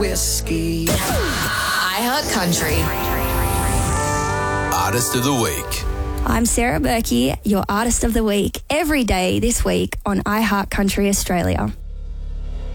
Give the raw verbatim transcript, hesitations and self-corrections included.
Whiskey. iHeart Country. Artist of the Week. I'm Sarah Berkey, your Artist of the Week, every day this week on iHeart Country Australia.